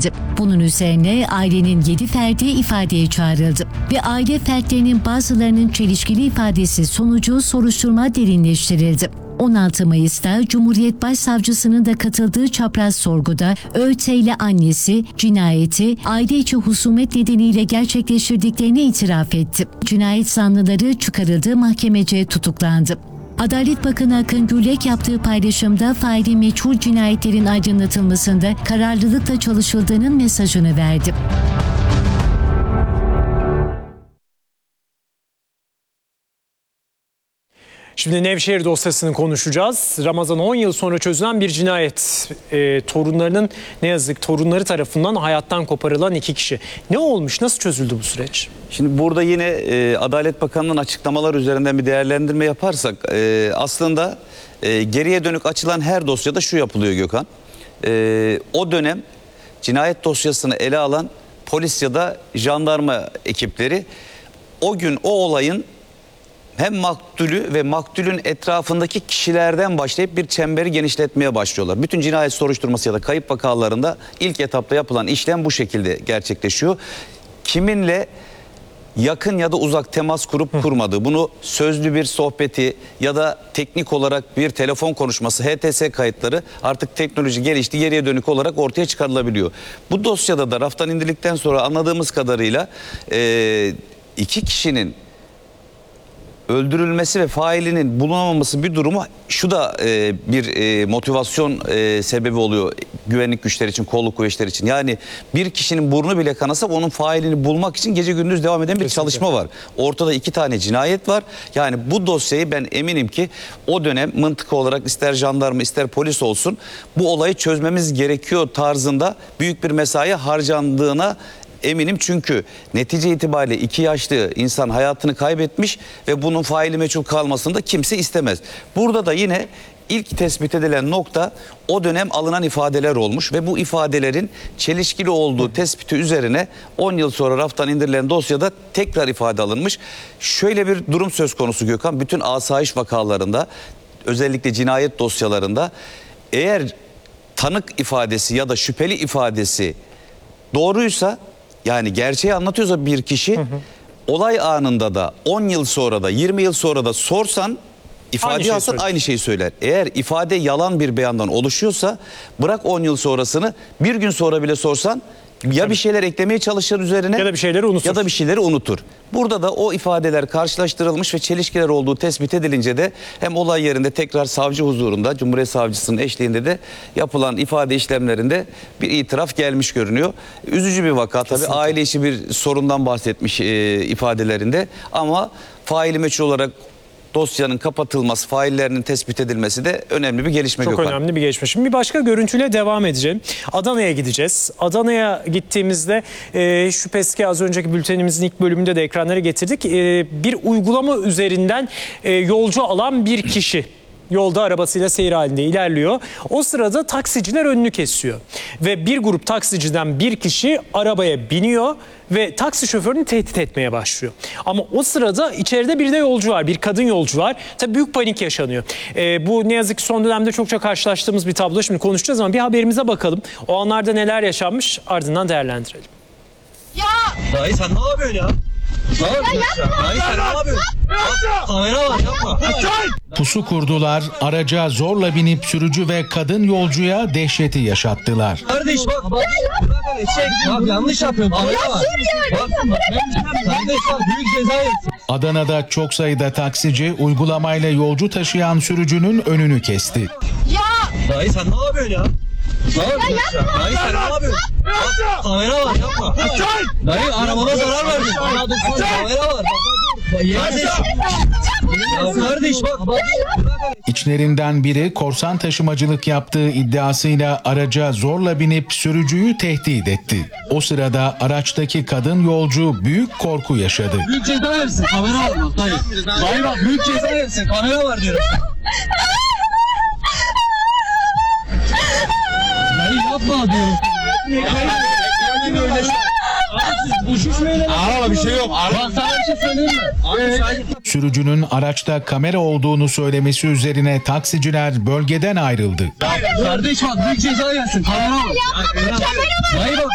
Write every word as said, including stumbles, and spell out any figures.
edildi. Bunun üzerine ailenin yedi ferdi ifadeye çağrıldı ve aile fertlerinin bazılarının çelişkili ifadesi sonucu soruşturma derinleştirildi. on altı Mayıs'ta Cumhuriyet Başsavcısının da katıldığı çapraz sorguda Öğüt ile annesi cinayeti aile içi husumet nedeniyle gerçekleştirdiklerini itiraf etti. Cinayet zanlıları çıkarıldığı mahkemece tutuklandı. Adalet Bakanı Akın Gürlek yaptığı paylaşımda faili meçhul cinayetlerin aydınlatılmasında kararlılıkla çalışıldığının mesajını verdi. Şimdi Nevşehir dosyasını konuşacağız. Ramazan on yıl sonra çözülen bir cinayet. E, torunlarının ne yazık torunları tarafından hayattan koparılan iki kişi. Ne olmuş? Nasıl çözüldü bu süreç? Şimdi burada yine e, Adalet Bakanı'nın açıklamalar üzerinden bir değerlendirme yaparsak e, aslında e, geriye dönük açılan her dosyada şu yapılıyor Gökhan. E, o dönem cinayet dosyasını ele alan polis ya da jandarma ekipleri o gün o olayın hem maktulü ve maktulün etrafındaki kişilerden başlayıp bir çemberi genişletmeye başlıyorlar. Bütün cinayet soruşturması ya da kayıp vakalarında ilk etapta yapılan işlem bu şekilde gerçekleşiyor. Kiminle yakın ya da uzak temas kurup kurmadığı, bunu sözlü bir sohbeti ya da teknik olarak bir telefon konuşması, H T S kayıtları artık teknoloji gelişti, geriye dönük olarak ortaya çıkarılabiliyor. Bu dosyada da raftan indirdikten sonra anladığımız kadarıyla e, iki kişinin öldürülmesi ve failinin bulunamaması bir durumu şu da e, bir e, motivasyon e, sebebi oluyor güvenlik güçleri için, kolluk kuvvetleri için. Yani bir kişinin burnu bile kanasa onun failini bulmak için gece gündüz devam eden bir Kesinlikle. çalışma var. Ortada iki tane cinayet var. Yani bu dosyayı ben eminim ki o dönem mıntıka olarak ister jandarma ister polis olsun bu olayı çözmemiz gerekiyor tarzında büyük bir mesai harcandığına eminim, çünkü netice itibariyle iki yaşlı insan hayatını kaybetmiş ve bunun faili meçhul kalmasını da kimse istemez. Burada da yine ilk tespit edilen nokta o dönem alınan ifadeler olmuş ve bu ifadelerin çelişkili olduğu tespiti üzerine on yıl sonra raftan indirilen dosyada tekrar ifade alınmış. Şöyle bir durum söz konusu Gökhan, bütün asayiş vakalarında özellikle cinayet dosyalarında eğer tanık ifadesi ya da şüpheli ifadesi doğruysa, yani gerçeği anlatıyorsa bir kişi, hı hı. olay anında da on yıl sonra da yirmi yıl sonra da sorsan ifade alsan aynı, aynı şeyi söyler. Eğer ifade yalan bir beyandan oluşuyorsa bırak on yıl sonrasını, bir gün sonra bile sorsan ya Tabii. bir şeyler eklemeye çalışır üzerine ya da bir şeyleri unutur. Ya da bir şeyleri unutur. Burada da o ifadeler karşılaştırılmış ve çelişkiler olduğu tespit edilince de hem olay yerinde tekrar savcı huzurunda, Cumhuriyet Savcısının eşliğinde de yapılan ifade işlemlerinde bir itiraf gelmiş görünüyor. Üzücü bir vaka tabii. Aile içi bir sorundan bahsetmiş e, ifadelerinde, ama faili meçhul olarak dosyanın kapatılması, faillerinin tespit edilmesi de önemli bir gelişme. Çok Gökhan. önemli bir gelişme. Şimdi bir başka görüntüyle devam edeceğim. Adana'ya gideceğiz. Adana'ya gittiğimizde e, şüphesiz ki az önceki bültenimizin ilk bölümünde de ekranlara getirdik. E, bir uygulama üzerinden e, yolcu alan bir kişi yolda arabasıyla seyir halinde ilerliyor. O sırada taksiciler önünü kesiyor. Ve bir grup taksiciden bir kişi arabaya biniyor ve taksi şoförünü tehdit etmeye başlıyor. Ama o sırada içeride bir de yolcu var, bir kadın yolcu var. Tabii büyük panik yaşanıyor. Ee, bu ne yazık ki son dönemde çokça karşılaştığımız bir tablo. Şimdi konuşacağız ama bir haberimize bakalım. O anlarda neler yaşanmış, ardından değerlendirelim. Ya! Dayı sen ne yapıyorsun ya? Ne yapıyorsun ya? Dayı sen ne yapıyorsun? Kamera var, yapma. Pusu kurdular, araca zorla binip sürücü ve kadın yolcuya dehşeti yaşattılar. Kardeş bak, bak, çek, bak yanlış yapıyorsun. Kamera var. Bak, bak, kardeş bak, büyük ceza yersin. Adana'da çok sayıda taksici uygulamayla yolcu taşıyan sürücünün önünü kesti. Ya! Dayı sen ne yapıyorsun ya? Ne yapıyorsun ya? Dayı sen ne yapıyorsun? Bak, kamera var, yapma. Dayı arabana zarar verdin. Kamera var. Kardeş. Ya kardeş bak. İçlerinden biri korsan taşımacılık yaptığı iddiasıyla araca zorla binip sürücüyü tehdit etti. O sırada araçtaki kadın yolcu büyük korku yaşadı. Büyük ceza yersin, kamera var bak dayı. Dayı bak, büyük ceza yersin, kamera var diyorum. Dayı yapma diyorum. Ağlama, bir şey yok. Bak sana bir şey söyleyeyim mi? Sürücünün araçta kamera olduğunu söylemesi üzerine taksiciler bölgeden ayrıldı. Kardeş bak, büyük ceza yersin, kamera var. Dayı bak.